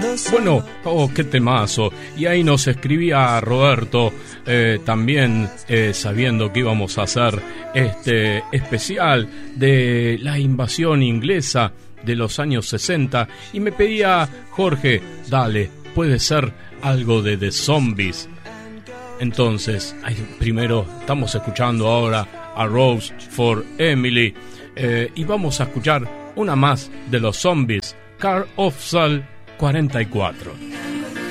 Bueno, qué temazo. Y ahí nos escribía Roberto, también sabiendo que íbamos a hacer este especial de la invasión inglesa de los años 60, y me pedía: Jorge, dale, puede ser algo de The Zombies. Entonces, primero estamos escuchando ahora a Rose for Emily, y vamos a escuchar una más de los Zombies, Car of Soul 44.